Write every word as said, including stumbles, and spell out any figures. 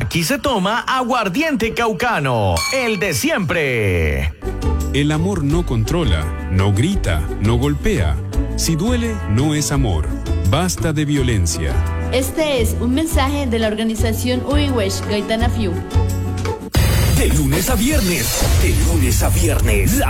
Aquí se toma aguardiente caucano, el de siempre. El amor no controla, no grita, no golpea. Si duele, no es amor. Basta de violencia. Este es un mensaje de la organización Uiwesh Gaitana Fiu. De lunes a viernes, de lunes a viernes, La